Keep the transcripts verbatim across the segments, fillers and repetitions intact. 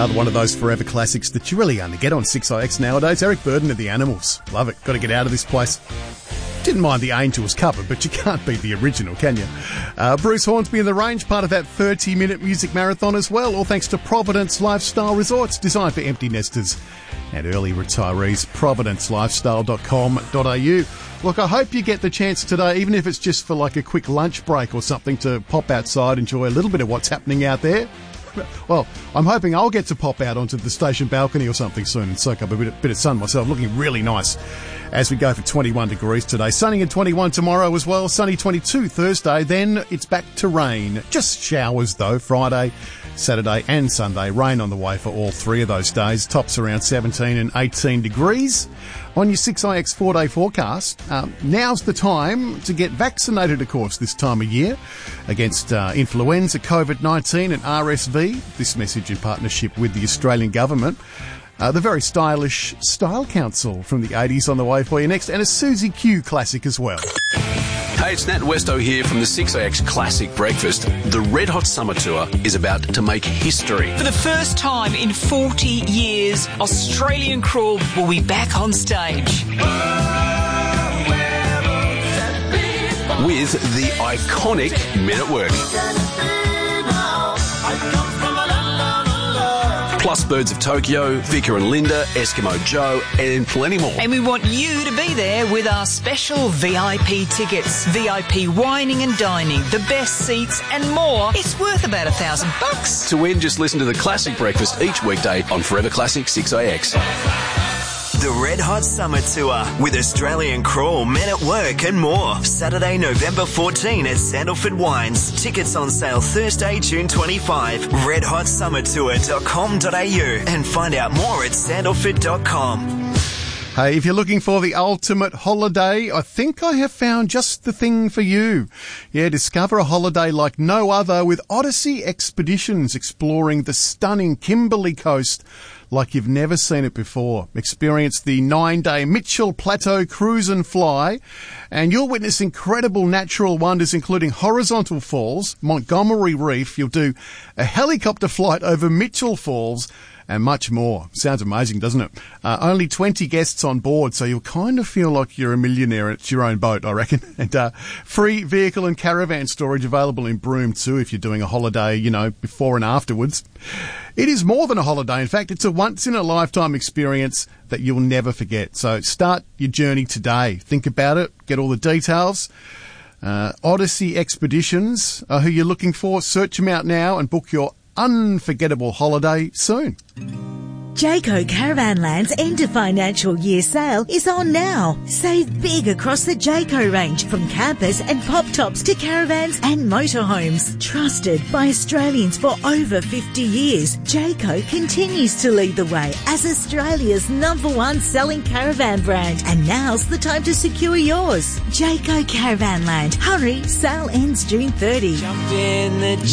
Another one of those forever classics that you really only get on six I X nowadays. Eric Burdon and the Animals. Love it. Got to get out of this place. Didn't mind the Angels cover, but you can't beat the original, can you? Uh, Bruce Hornsby and the Range, part of that thirty-minute music marathon as well, all thanks to Providence Lifestyle Resorts, designed for empty nesters and early retirees. providence lifestyle dot com dot a u. Look, I hope you get the chance today, even if it's just for like a quick lunch break or something, to pop outside, enjoy a little bit of what's happening out there. Well, I'm hoping I'll get to pop out onto the station balcony or something soon and soak up a bit of, bit of sun myself. Looking really nice as we go for twenty-one degrees today. Sunny and twenty-one tomorrow as well. Sunny twenty-two Thursday. Then it's back to rain. Just showers though, Friday, Saturday and Sunday. Rain on the way for all three of those days. Tops around seventeen and eighteen degrees. On your six I X four-day forecast, um, now's the time to get vaccinated, of course, this time of year against uh, influenza, COVID nineteen and R S V. This message in partnership with the Australian Government. Uh, the very stylish Style Council from the eighties on the way for you next, and a Susie Q classic as well. Hey, it's Nat Westo here from the six I X Classic Breakfast. The Red Hot Summer Tour is about to make history. For the first time in forty years, Australian Crawl will be back on stage. With the iconic Men at Work. Plus Birds of Tokyo, Vika and Linda, Eskimo Joe, and plenty more. And we want you to be there with our special V I P tickets. V I P wining and dining, the best seats and more. It's worth about a thousand bucks. To win, just listen to the Classic Breakfast each weekday on Forever Classic six I X. The Red Hot Summer Tour with Australian Crawl, Men at Work and more. Saturday, November fourteenth at Sandalford Wines. Tickets on sale Thursday, June twenty-fifth. red hot summer tour dot com dot a u and find out more at sandalford dot com. Hey, if you're looking for the ultimate holiday, I think I have found just the thing for you. Yeah, discover a holiday like no other with Odyssey Expeditions, exploring the stunning Kimberley coast like you've never seen it before. Experience the nine-day Mitchell Plateau Cruise and Fly, and you'll witness incredible natural wonders including horizontal falls, Montgomery Reef. You'll do a helicopter flight over Mitchell Falls, and much more. Sounds amazing, doesn't it? Uh, only twenty guests on board, so you'll kind of feel like you're a millionaire. It's your own boat, I reckon. And uh, free vehicle and caravan storage available in Broome too if you're doing a holiday, you know, before and afterwards. It is more than a holiday. In fact, it's a once-in-a-lifetime experience that you'll never forget. So start your journey today. Think about it. Get all the details. Uh, Odyssey Expeditions are who you're looking for. Search them out now and book your unforgettable holiday soon. Jayco Caravanland's end of financial year sale is on now. Save big across the Jayco range, from campers and pop tops to caravans and motorhomes. Trusted by Australians for over fifty years, Jayco continues to lead the way as Australia's number one selling caravan brand. And now's the time to secure yours. Jayco Caravanland. Hurry, sale ends June thirtieth. Jump in the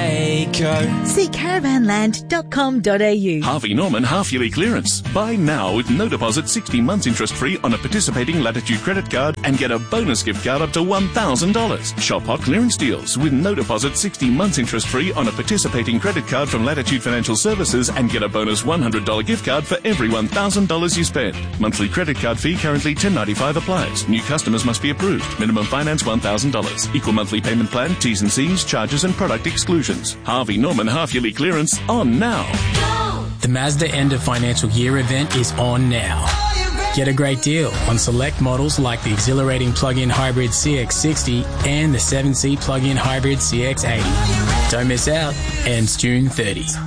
Jayco. See caravanland dot com dot a u. Harvey Norman half-yearly clearance. Buy now with no deposit, sixty months interest-free on a participating Latitude credit card and get a bonus gift card up to one thousand dollars. Shop hot clearance deals with no deposit, sixty months interest-free on a participating credit card from Latitude Financial Services and get a bonus one hundred dollars gift card for every one thousand dollars you spend. Monthly credit card fee currently ten dollars and ninety-five cents applies. New customers must be approved. Minimum finance one thousand dollars. Equal monthly payment plan, T's and C's, charges and product exclusions. Harvey Norman half-yearly clearance on now. The Mazda end of financial year event is on now. Get a great deal on select models like the exhilarating plug-in hybrid C X sixty and the seven seat plug-in hybrid C X eighty. Don't miss out. Ends June thirtieth.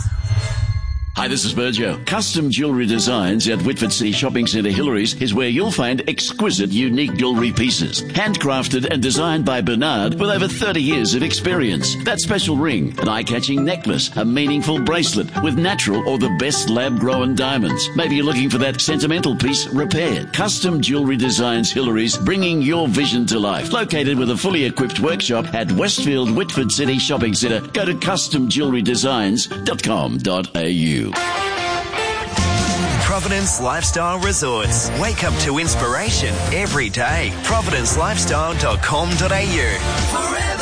Hi, this is Virgil. Custom Jewellery Designs at Whitford City Shopping Centre Hillary's is where you'll find exquisite, unique jewellery pieces. Handcrafted and designed by Bernard with over thirty years of experience. That special ring, an eye-catching necklace, a meaningful bracelet with natural or the best lab-grown diamonds. Maybe you're looking for that sentimental piece repaired. Custom Jewellery Designs Hillary's, bringing your vision to life. Located with a fully equipped workshop at Westfield Whitford City Shopping Centre. Go to custom jewellery designs dot com dot a u. Providence Lifestyle Resorts. Wake up to inspiration every day. providence lifestyle dot com dot a u.